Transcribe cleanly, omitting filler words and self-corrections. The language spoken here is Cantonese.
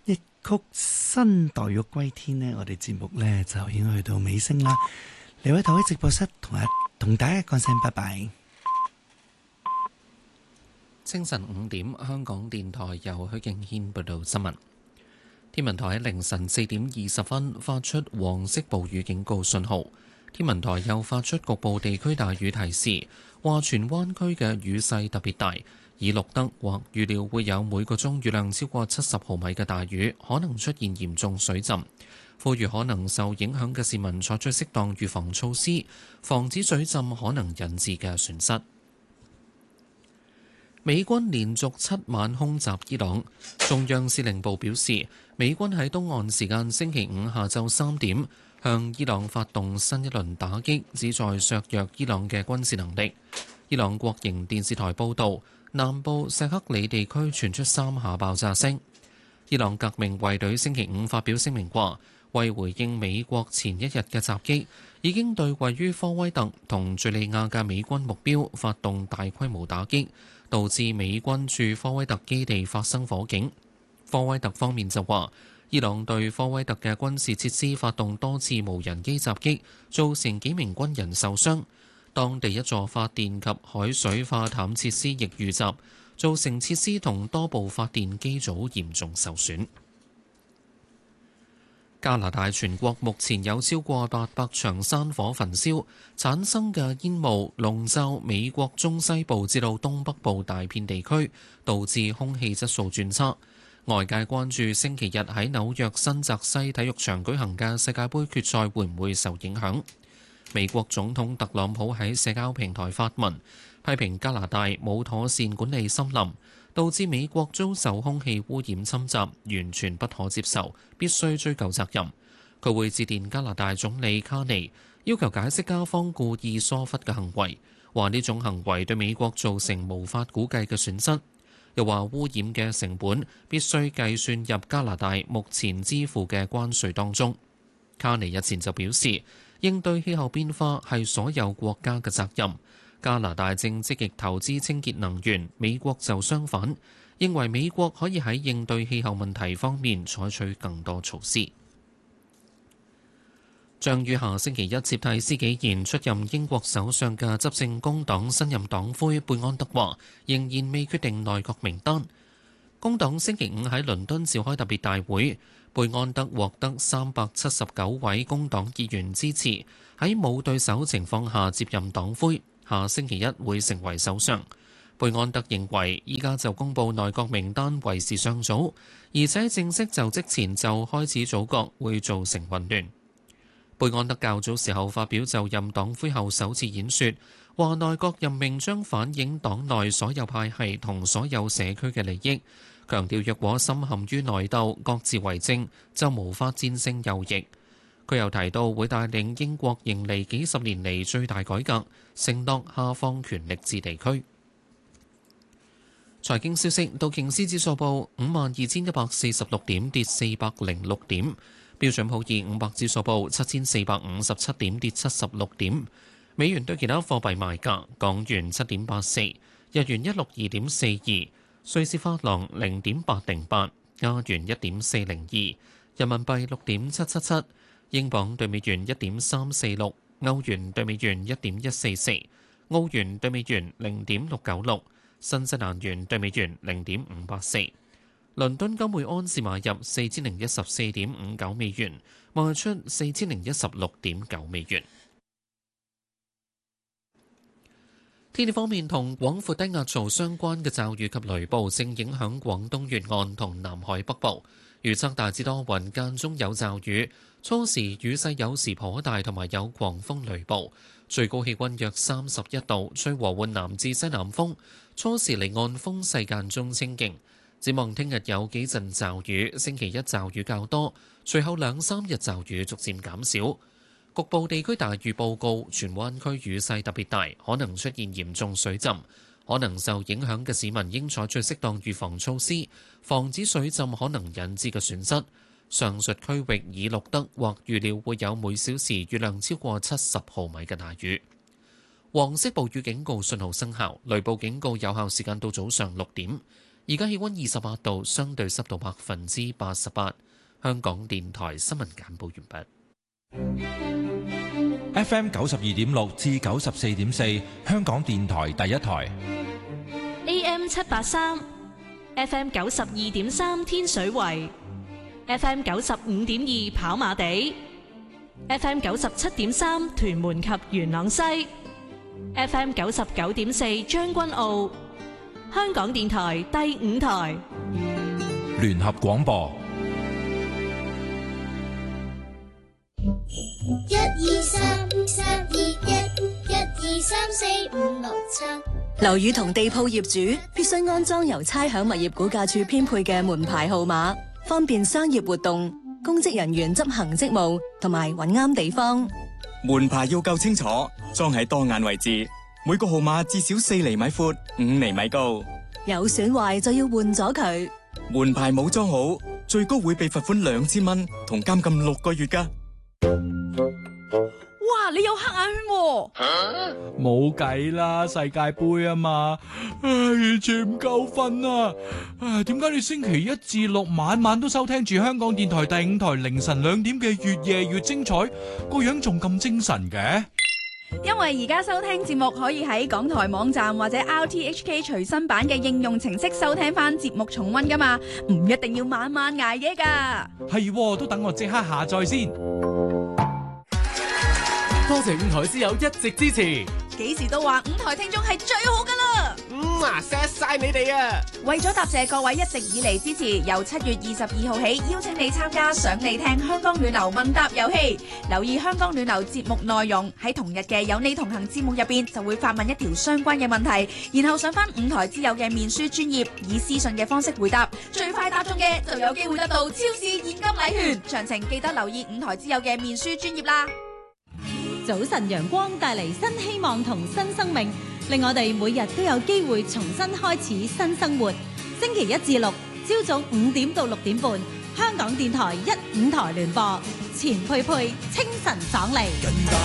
一曲新黛玉歸天呢，我哋節目呢就已經去到尾聲啦。嚟位頭喺直播室同大家講聲拜拜。 清晨5點，香港電台由許敬軒報道新聞。天文台喺凌晨4點20分發出黃色暴雨警告信號。天文台又發出局部地區大雨提示，話荃灣區嘅雨勢特別大，已錄得或預料會有每個鐘雨量超過70毫米嘅大雨，可能出現嚴重水浸。呼籲可能受影響嘅市民採取適當預防措施，防止水浸可能引致嘅損失。美軍連續7晚空襲伊朗，中央司令部表示，美軍喺東岸時間星期五下晝3點向伊朗發動新一輪打擊，旨在削弱伊朗嘅軍事能力。伊朗國營電視台報導，南部錫克里地區傳出3下爆炸聲。伊朗革命衛隊星期五發表聲明話，為回應美國前一日嘅襲擊，已經對位於科威特同敘利亞嘅美軍目標發動大規模打擊，導致美軍駐科威特基地發生火警。科威特方面就話，伊朗對科威特嘅軍事設施發動多次無人機襲擊，造成幾名軍人受傷。當地一座發電及海水化淡設施亦遇襲，造成設施同多部發電機組嚴重受損。加拿大全國目前有超過800場山火焚燒，產生嘅煙霧籠罩美國中西部至到東北部大片地區，導致空氣質素轉差。外界關注星期日喺紐約新澤西體育場舉行嘅世界盃決賽會唔會受影響。美國總統特朗普喺社交平台發文，批評加拿大冇妥善管理森林，導致美國遭受空氣污染侵襲，完全不可接受，必須追究責任。佢會致電加拿大總理卡尼，要求解釋加方故意疏忽嘅行為，話呢種行為對美國造成無法估計嘅損失。又話污染嘅成本必須計算入加拿大目前支付嘅關稅當中。卡尼日前就表示，應對氣候變化係所有國家嘅責任。加拿大正積極投資清潔能源，美國就相反，認為美國可以喺應對氣候問題方面採取更多措施。將於下星期一接替施紀賢出任英國首相嘅執政工黨新任黨魁貝安德話，仍然未決定內閣名單。工黨星期五喺倫敦召開特別大會，貝安德獲得379位工黨議員支持，喺冇對手情況下接任黨魁，下星期一會成為首相。貝安德認為依家就公佈內閣名單為時尚早，而且正式就職前就開始組閣會造成混亂。貝安德較早時候發表就任黨魁後首次演說，話內閣任命將反映黨內所有派系同所有社區嘅利益，強調若果深陷於內鬥、各自為政，就無法戰勝右翼。佢又提到會帶領英國迎嚟幾十年嚟最大改革，承諾下放權力至地區。財經消息，道瓊斯指數報52,146點，跌406點。標準普爾500指數報7,457點，跌76點。美元對其他貨幣賣價：港元7.84，日元162.42，瑞士法郎0.808，加元1.402，人民幣6.777，英鎊對美元1.346，歐元對美元1.144，澳元對美元0.696，新西蘭元對美元0.584。倫敦金每安士買入4014.59美元，賣出4016.9美元。天氣方面，同廣闊低壓槽相關嘅驟雨及雷暴正影響廣東沿岸同南海北部，預測大致多雲，間中有驟雨，初時雨勢有時頗大，同埋有狂風雷暴，最高氣溫約31度，吹和緩南至西南風，初時離岸風勢間中清勁。展望聽日有幾陣驟雨，星期一驟雨較多，隨後2-3日驟雨逐漸減少。局部地區大雨報告，荃灣區雨勢特別大，可能出現嚴重水浸。可能受影響嘅市民應採取適當預防措施，防止水浸可能引致嘅損失。上述區域已錄得或預料會有每小時雨量超過70毫米嘅大雨。黃色暴雨警告信號生效，雷暴警告有效時間到早上6點。 而家氣溫28度，相對濕度88%。香港電台新聞簡報完畢。FM 92.6至94.4，香港電台第一台。 AM 783 ，FM 92.3天水圍，FM 95.2跑馬地，FM 97.3屯門及元朗西，FM 99.4將軍澳。香港電台第五台聯合廣播。 1 2 3 3 2 1 1 2 3 4 5 6 7。 樓宇同地鋪業主必須安裝由差餉物業估價署編配嘅門牌號碼，方便商業活動、公職人員執行職務同埋揾啱地方。 門牌要夠清楚，裝喺當眼位置。每個號碼至少4厘米闊、5厘米高。 有損壞就要換咗佢。 門牌冇裝好，最高會被罰款2000蚊同監禁6個月㗎。 哇！你有黑眼圈喎！ 冇計啦，世界盃啊嘛，完全唔夠瞓啊！點解你星期1至6晚晚都收聽住香港電台第五台凌晨2點嘅越夜越精彩，個樣仲咁精神嘅？ 因為而家收聽節目可以喺港台網站或者 RTHK 隨身版嘅應用程式收聽翻節目重溫噶嘛，唔一定要晚晚捱夜噶。 係，都等我即刻下載先。 多謝五台之友一直支持， 幾時都話五台聽眾係最好噶啦。 錫晒你哋啊！ 為咗答謝各位一直以嚟支持，由7月22號起邀請你參加想你聽香港暖流問答遊戲，留意香港暖流節目內容，喺同日嘅有你同行節目入邊就會發問一條相關嘅問題，然後上翻五台之友嘅面書專頁，以私信嘅方式回答，最快答中嘅就有機會得到超市現金禮券。詳情記得留意五台之友嘅面書專頁啦。 早晨陽光帶嚟新希望同新生命，令我哋每日都有機會重新開始新生活。星期1至6朝早5點到6點半，香港電台1、5台聯播，錢佩佩清晨爽利。